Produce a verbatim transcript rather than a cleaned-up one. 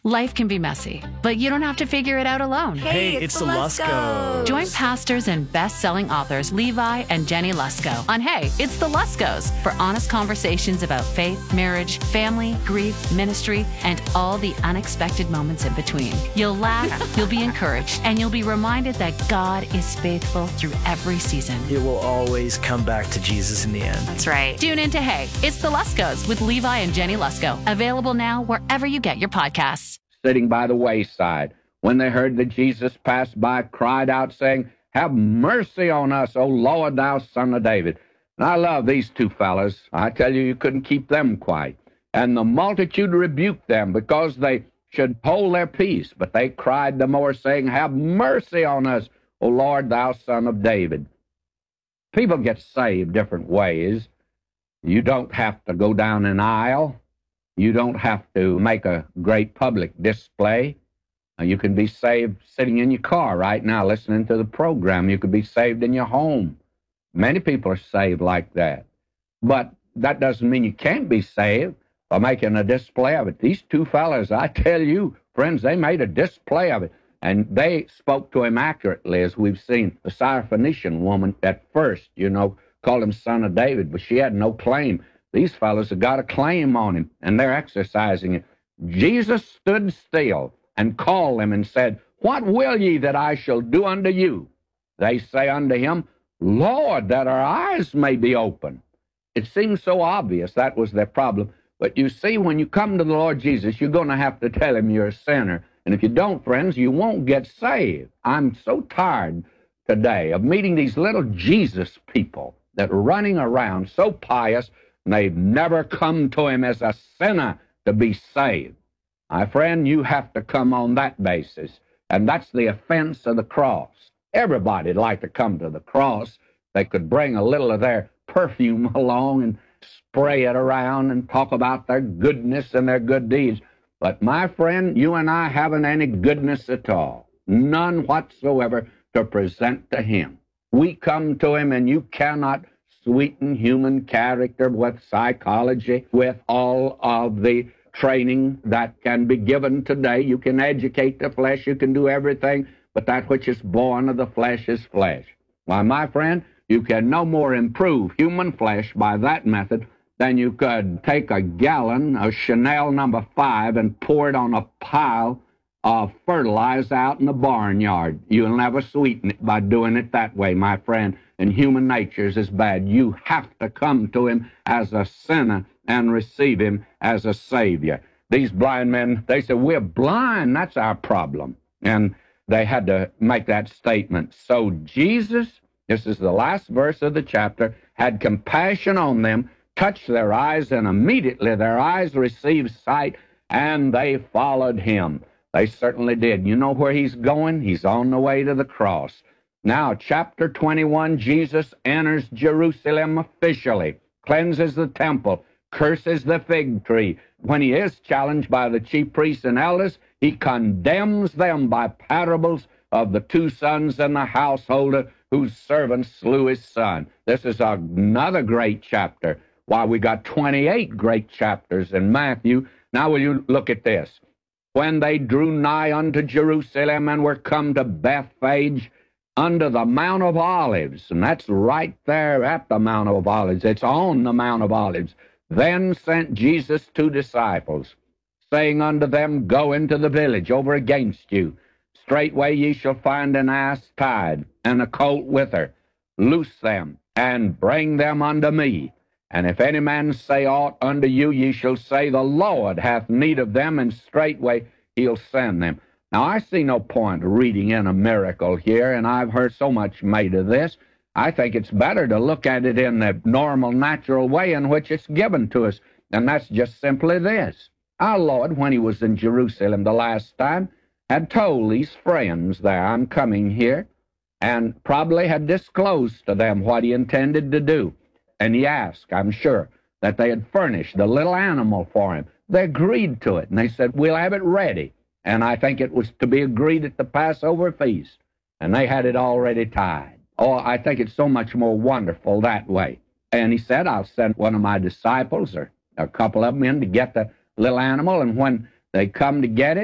Life can be messy, but you don't have to figure it out alone. Hey, Hey, it's, it's the the Luskos. Join pastors and best-selling authors Levi and Jenny Lusko on Hey, It's the Luskos for honest conversations about faith, marriage, family, grief, ministry, and all the unexpected moments in between. You'll laugh, you'll be encouraged, and you'll be reminded that God is faithful through every season. It will always come back to Jesus in the end. That's right. Tune in to Hey, It's the Luskos with Levi and Jenny Lusko. Available now wherever you get your podcasts. Sitting by the wayside, when they heard that Jesus passed by, cried out, saying, "Have mercy on us, O Lord, thou Son of David." And I love these two fellas. I tell you, you couldn't keep them quiet. And the multitude rebuked them because they should hold their peace. But they cried the more, saying, "Have mercy on us, O Lord, thou Son of David." People get saved different ways. You don't have to go down an aisle. You don't have to make a great public display. Uh, You can be saved sitting in your car right now listening to the program. You could be saved in your home. Many people are saved like that. But that doesn't mean you can't be saved by making a display of it. These two fellas, I tell you, friends, they made a display of it. And they spoke to him accurately, as we've seen. The Syrophoenician woman at first, you know, called him Son of David, but she had no claim. These fellows have got a claim on him, and they're exercising it. Jesus stood still and called them and said, "What will ye that I shall do unto you?" They say unto him, "Lord, that our eyes may be open." It seems so obvious that was their problem. But you see, when you come to the Lord Jesus, you're going to have to tell him you're a sinner. And if you don't, friends, you won't get saved. I'm so tired today of meeting these little Jesus people that are running around so pious, and they've never come to him as a sinner to be saved. My friend, you have to come on that basis, and that's the offense of the cross. Everybody'd like to come to the cross. They could bring a little of their perfume along and spray it around and talk about their goodness and their good deeds. But, my friend, you and I haven't any goodness at all, none whatsoever to present to him. We come to him, and you cannot sweeten human character with psychology, with all of the training that can be given today. You can educate the flesh, you can do everything, but that which is born of the flesh is flesh. Why, my friend, you can no more improve human flesh by that method than you could take a gallon of Chanel number five and pour it on a pile of fertilizer out in the barnyard. You'll never sweeten it by doing it that way, my friend. And human nature is as bad. You have to come to him as a sinner and receive him as a Savior. These blind men, they said, "We're blind. That's our problem." And they had to make that statement. So Jesus, this is the last verse of the chapter, had compassion on them, touched their eyes, and immediately their eyes received sight, and they followed him. They certainly did. You know where he's going? He's on the way to the cross. Now, chapter twenty-one, Jesus enters Jerusalem officially, cleanses the temple, curses the fig tree. When he is challenged by the chief priests and elders, he condemns them by parables of the two sons and the householder whose servant slew his son. This is another great chapter. Why, we got twenty-eight great chapters in Matthew. Now will you look at this. When they drew nigh unto Jerusalem and were come to Bethphage, under the Mount of Olives, and that's right there at the Mount of Olives. It's on the Mount of Olives. Then sent Jesus two disciples, saying unto them, Go into the village over against you. Straightway ye shall find an ass tied, and a colt with her. Loose them, and bring them unto me. And if any man say aught unto you, ye shall say, The Lord hath need of them, and straightway he'll send them. Now, I see no point reading in a miracle here, and I've heard so much made of this. I think it's better to look at it in the normal, natural way in which it's given to us, and that's just simply this. Our Lord, when he was in Jerusalem the last time, had told these friends there, I'm coming here, and probably had disclosed to them what he intended to do. And he asked, I'm sure, that they had furnished the little animal for him. They agreed to it, and they said, We'll have it ready. And I think it was to be agreed at the Passover feast. And they had it already tied. Oh, I think it's so much more wonderful that way. And he said, I'll send one of my disciples or a couple of them in to get the little animal, and when they come to get it,